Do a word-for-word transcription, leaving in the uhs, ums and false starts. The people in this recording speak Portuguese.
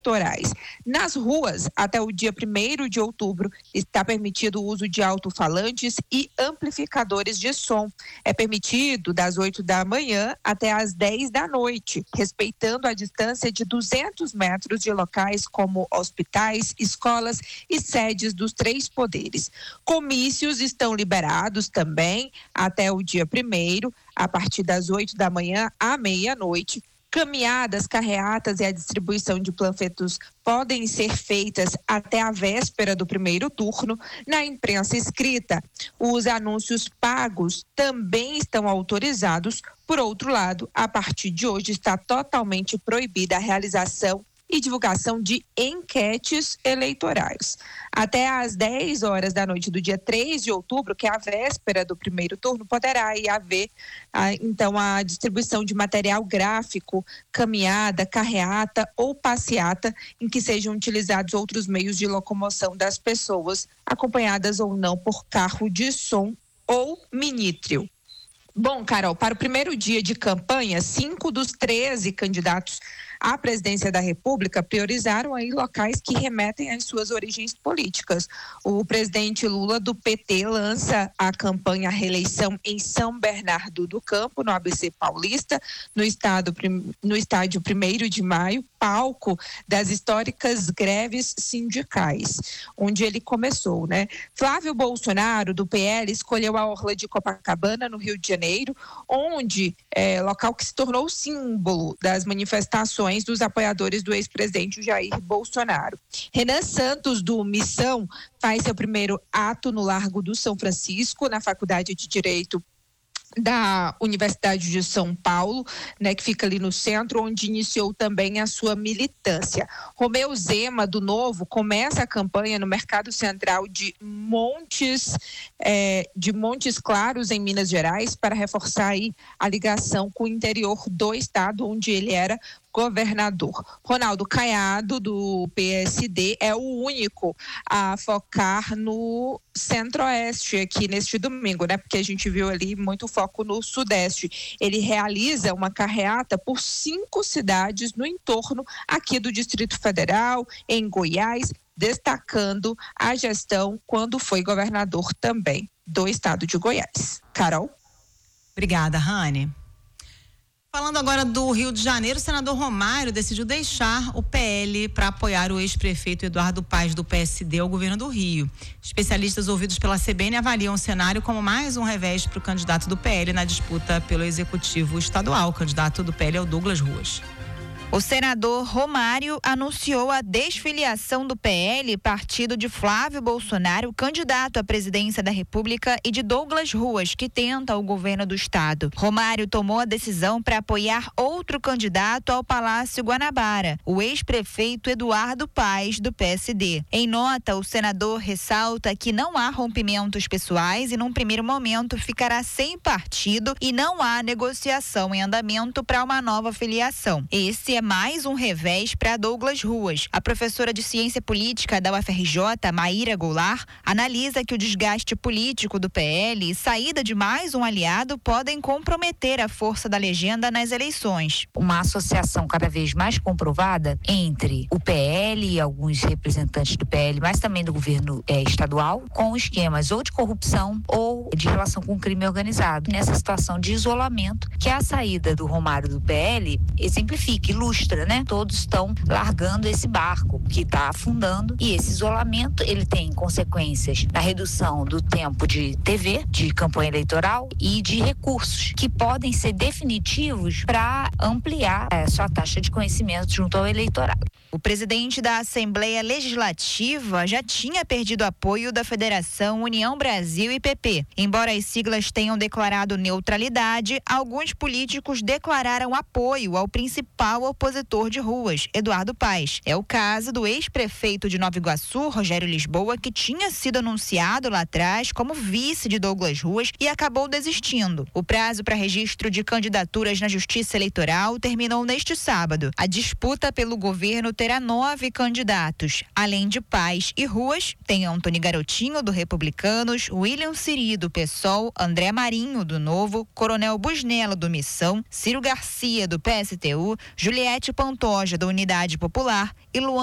eleitorais. Nas ruas, até o dia primeiro de outubro, está permitido o uso de alto-falantes e amplificadores de som. É permitido das oito da manhã até as dez da noite, respeitando a distância de duzentos metros de locais como hospitais, escolas e sedes dos três poderes. Comícios estão liberados também até o dia primeiro, a partir das oito da manhã à meia-noite. Caminhadas, carreatas e a distribuição de panfletos podem ser feitas até a véspera do primeiro turno. Na imprensa escrita, os anúncios pagos também estão autorizados. Por outro lado, a partir de hoje está totalmente proibida a realização e divulgação de enquetes eleitorais. Até às dez horas da noite do dia três de outubro, que é a véspera do primeiro turno, poderá aí haver, ah, então, a distribuição de material gráfico, caminhada, carreata ou passeata, em que sejam utilizados outros meios de locomoção das pessoas, acompanhadas ou não por carro de som ou minítrio. Bom, Carol, para o primeiro dia de campanha, cinco dos treze candidatos à presidência da República priorizaram aí locais que remetem às suas origens políticas. O presidente Lula, do P T, lança a campanha à reeleição em São Bernardo do Campo, no A B C Paulista, no, estado, no estádio primeiro de maio, palco das históricas greves sindicais, onde ele começou, né? Flávio Bolsonaro, do P L, escolheu a orla de Copacabana, no Rio de Janeiro, onde é local que se tornou símbolo das manifestações dos apoiadores do ex-presidente Jair Bolsonaro. Renan Santos, do Missão, faz seu primeiro ato no Largo do São Francisco, na Faculdade de Direito da Universidade de São Paulo, né, que fica ali no centro, onde iniciou também a sua militância. Romeu Zema, do Novo, começa a campanha no Mercado Central de Montes, é, de Montes Claros, em Minas Gerais, para reforçar aí a ligação com o interior do estado, onde ele era governador. Ronaldo Caiado, do P S D, é o único a focar no Centro-Oeste aqui neste domingo, né? Porque a gente viu ali muito foco no Sudeste. Ele realiza uma carreata por cinco cidades no entorno aqui do Distrito Federal, em Goiás, destacando a gestão quando foi governador também do estado de Goiás. Carol? Obrigada, Rani. Falando agora do Rio de Janeiro, o senador Romário decidiu deixar o P L para apoiar o ex-prefeito Eduardo Paes, do P S D, ao governo do Rio. Especialistas ouvidos pela C B N avaliam o cenário como mais um revés para o candidato do P L na disputa pelo executivo estadual. O candidato do P L é o Douglas Ruas. O senador Romário anunciou a desfiliação do P L, partido de Flávio Bolsonaro, candidato à presidência da República, e de Douglas Ruas, que tenta o governo do estado. Romário tomou a decisão para apoiar outro candidato ao Palácio Guanabara, o ex-prefeito Eduardo Paes, do P S D. Em nota, o senador ressalta que não há rompimentos pessoais e, num primeiro momento, ficará sem partido e não há negociação em andamento para uma nova filiação. Esse é mais um revés para Douglas Ruas. A professora de Ciência Política da U F R J, Maíra Goulart, analisa que o desgaste político do P L e saída de mais um aliado podem comprometer a força da legenda nas eleições. Uma associação cada vez mais comprovada entre o P L e alguns representantes do P L, mas também do governo é, estadual, com esquemas ou de corrupção ou de relação com o crime organizado. Nessa situação de isolamento que a saída do Romário do P L exemplifica, ilustra. Né? Todos estão largando esse barco que está afundando, e esse isolamento ele tem consequências na redução do tempo de T V, de campanha eleitoral e de recursos que podem ser definitivos para ampliar é, sua taxa de conhecimento junto ao eleitorado. O presidente da Assembleia Legislativa já tinha perdido apoio da Federação União Brasil e P P. Embora as siglas tenham declarado neutralidade, alguns políticos declararam apoio ao principal opositor de Ruas, Eduardo Paes. É o caso do ex-prefeito de Nova Iguaçu, Rogério Lisboa, que tinha sido anunciado lá atrás como vice de Douglas Ruas e acabou desistindo. O prazo para registro de candidaturas na Justiça Eleitoral terminou neste sábado. A disputa pelo governo terá nove candidatos. Além de Paz e Ruas, tem Antônio Garotinho, do Republicanos, William Siri, do PSOL, André Marinho, do Novo, Coronel Busnello, do Missão, Ciro Garcia, do P S T U, Juliette Pantoja, da Unidade Popular e Luan